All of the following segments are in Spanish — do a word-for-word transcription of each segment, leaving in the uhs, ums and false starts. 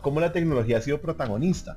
cómo la tecnología ha sido protagonista.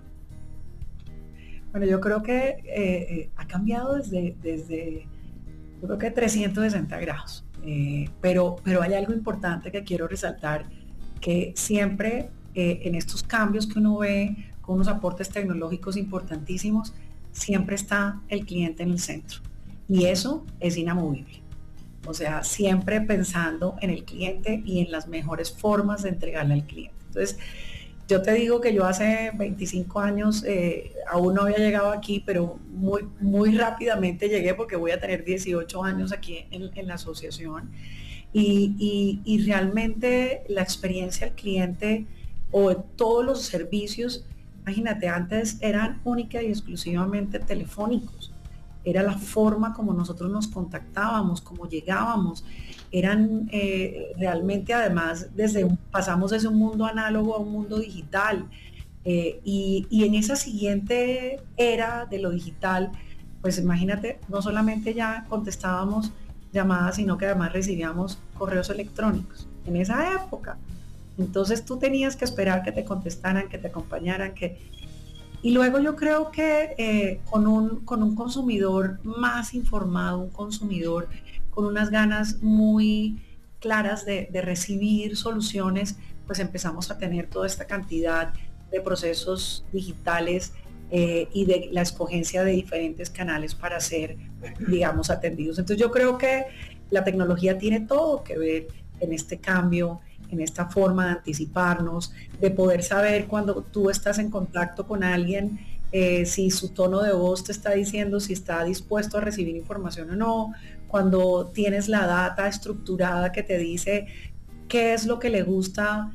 Bueno, yo creo que eh, eh, ha cambiado desde, desde, yo creo que trescientos sesenta grados, eh, pero, pero hay algo importante que quiero resaltar, que siempre eh, en estos cambios que uno ve con unos aportes tecnológicos importantísimos, siempre está el cliente en el centro. Y eso es inamovible. O sea, siempre pensando en el cliente y en las mejores formas de entregarle al cliente. Entonces, yo te digo que yo hace veinticinco años eh, aún no había llegado aquí, pero muy, muy rápidamente llegué porque voy a tener dieciocho años aquí en, en la asociación. Y, y, y realmente la experiencia del cliente o todos los servicios, imagínate, antes eran única y exclusivamente telefónicos. Era la forma como nosotros nos contactábamos, como llegábamos. Eran eh, realmente, además, desde pasamos desde un mundo análogo a un mundo digital. Eh, y, y en esa siguiente era de lo digital, pues imagínate, no solamente ya contestábamos llamadas, sino que además recibíamos correos electrónicos. En esa época. Entonces tú tenías que esperar que te contestaran, que te acompañaran, que... Y luego yo creo que eh, con, un, con un consumidor más informado, un consumidor con unas ganas muy claras de, de recibir soluciones, pues empezamos a tener toda esta cantidad de procesos digitales eh, y de la escogencia de diferentes canales para ser, digamos, atendidos. Entonces yo creo que la tecnología tiene todo que ver en este cambio, en esta forma de anticiparnos, de poder saber cuando tú estás en contacto con alguien, eh, si su tono de voz te está diciendo si está dispuesto a recibir información o no, cuando tienes la data estructurada que te dice qué es lo que le gusta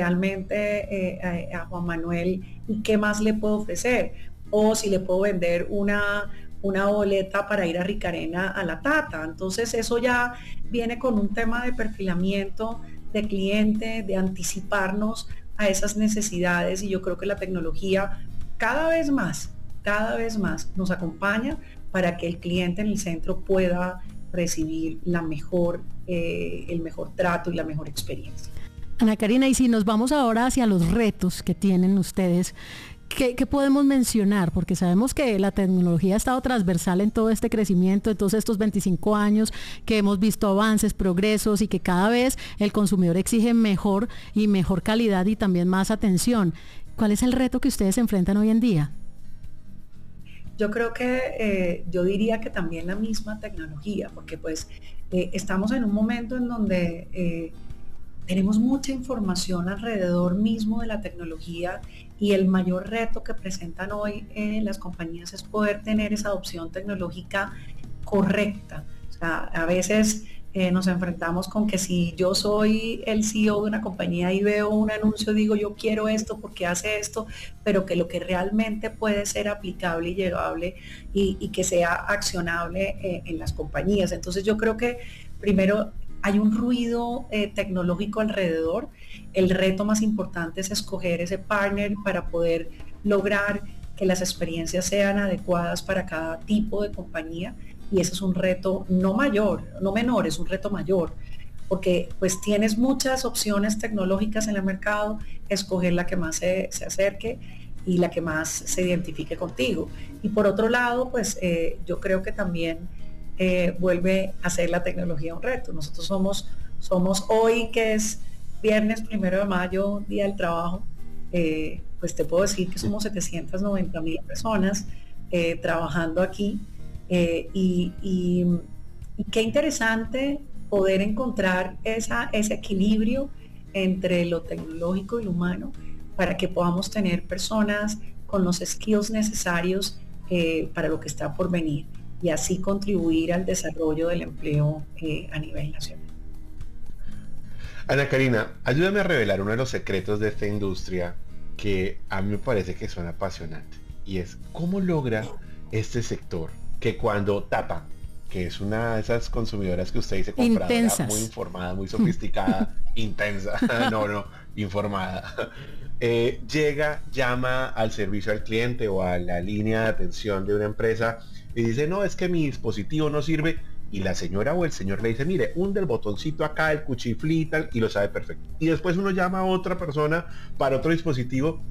realmente eh, a, a Juan Manuel y qué más le puedo ofrecer, o si le puedo vender una una boleta para ir a Ricarena a la Tata. Entonces eso ya viene con un tema de perfilamiento de cliente, de anticiparnos a esas necesidades, y yo creo que la tecnología cada vez más, cada vez más nos acompaña para que el cliente en el centro pueda recibir la mejor, eh, el mejor trato y la mejor experiencia. Ana Karina, y si nos vamos ahora hacia los retos que tienen ustedes, ¿Qué, ¿Qué podemos mencionar? Porque sabemos que la tecnología ha estado transversal en todo este crecimiento, en todos estos veinticinco años, que hemos visto avances, progresos, y que cada vez el consumidor exige mejor y mejor calidad y también más atención. ¿Cuál es el reto que ustedes enfrentan hoy en día? Yo creo que eh, yo diría que también la misma tecnología, porque pues eh, estamos en un momento en donde eh, tenemos mucha información alrededor mismo de la tecnología, y el mayor reto que presentan hoy eh, las compañías es poder tener esa adopción tecnológica correcta. O sea, a veces eh, nos enfrentamos con que si yo soy el C E O de una compañía y veo un anuncio, digo yo quiero esto porque hace esto, pero que lo que realmente puede ser aplicable y llevable y, y que sea accionable eh, en las compañías. Entonces yo creo que primero hay un ruido eh, tecnológico alrededor. El reto más importante es escoger ese partner para poder lograr que las experiencias sean adecuadas para cada tipo de compañía, y ese es un reto no mayor, no menor, es un reto mayor, porque pues tienes muchas opciones tecnológicas en el mercado, escoger la que más se, se acerque y la que más se identifique contigo. Y por otro lado, pues eh, yo creo que también Eh, vuelve a ser la tecnología un reto. Nosotros somos, somos hoy, que es viernes primero de mayo, Día del Trabajo, eh, pues te puedo decir que somos setecientas noventa mil personas eh, trabajando aquí, eh, y, y, y qué interesante poder encontrar esa, ese equilibrio entre lo tecnológico y lo humano para que podamos tener personas con los skills necesarios eh, para lo que está por venir, y así contribuir al desarrollo del empleo eh, a nivel nacional. Ana Karina, ayúdame a revelar uno de los secretos de esta industria que a mí me parece que suena apasionante, y es cómo logra este sector que cuando Tata, que es una de esas consumidoras que usted dice compradora, Intensas. muy informada, muy sofisticada, intensa, no, no, informada, eh, llega, llama al servicio al cliente o a la línea de atención de una empresa y dice, no, es que mi dispositivo no sirve, y la señora o el señor le dice, mire, hunde el botoncito acá, el cuchiflí y tal, y lo sabe perfecto. Y después uno llama a otra persona para otro dispositivo